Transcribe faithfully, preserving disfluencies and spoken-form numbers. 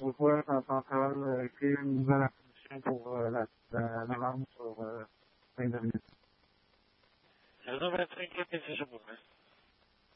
pourquoi ça centrale euh, créer une nouvelle application pour euh, la, la, la vente sur euh, Internet. zéro vingt-cinq, qu'est-ce que c'est pour moi?